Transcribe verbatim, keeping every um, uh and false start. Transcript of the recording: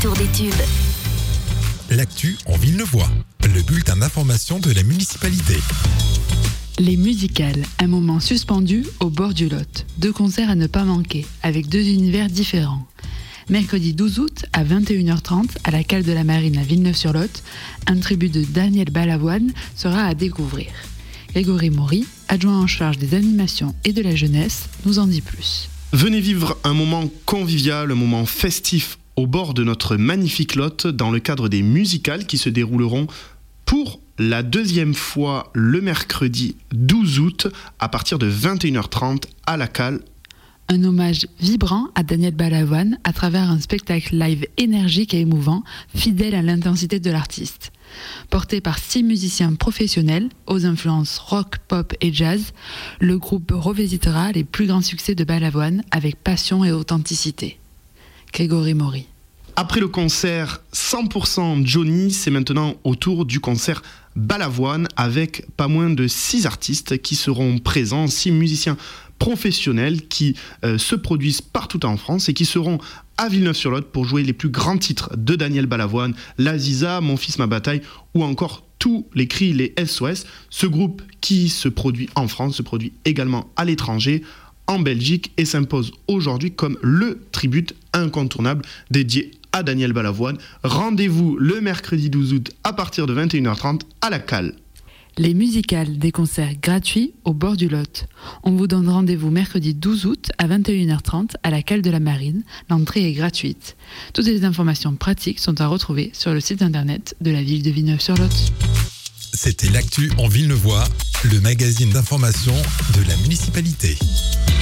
Tour des tubes. L'actu en Villeneuvois, le bulletin d'information de la municipalité. Les musicales, un moment suspendu au bord du Lot. Deux concerts à ne pas manquer, avec deux univers différents. Mercredi douze août à vingt et une heures trente, à la cale de la Marine à Villeneuve-sur-Lot, un tribut de Daniel Balavoine sera à découvrir. Grégory Maury, adjoint en charge des animations et de la jeunesse, nous en dit plus. Venez vivre un moment convivial, un moment festif au bord de notre magnifique Lot dans le cadre des musicales qui se dérouleront pour la deuxième fois le mercredi douze août à partir de vingt et une heures trente à la cale. Un hommage vibrant à Daniel Balavoine à travers un spectacle live énergique et émouvant, fidèle à l'intensité de l'artiste. Porté par six musiciens professionnels aux influences rock, pop et jazz, le groupe revisitera les plus grands succès de Balavoine avec passion et authenticité. Grégory Maury. Après le concert cent pour cent Johnny, c'est maintenant au tour du concert Balavoine avec pas moins de six artistes qui seront présents, six musiciens professionnels qui euh, se produisent partout en France et qui seront à Villeneuve-sur-Lot pour jouer les plus grands titres de Daniel Balavoine, L'Aziza, Mon fils, ma bataille ou encore tous les cris, les S O S. Ce groupe qui se produit en France se produit également à l'étranger, en Belgique et s'impose aujourd'hui comme le tribut incontournable dédié à Daniel Balavoine. Rendez-vous le mercredi douze août à partir de vingt et une heures trente à la cale. Les musicales, des concerts gratuits au bord du Lot. On vous donne rendez-vous mercredi douze août à vingt et une heures trente à la cale de la Marine. L'entrée est gratuite. Toutes les informations pratiques sont à retrouver sur le site internet de la ville de Villeneuve-sur-Lot. C'était l'actu en Villeneuvois, le magazine d'information de la municipalité.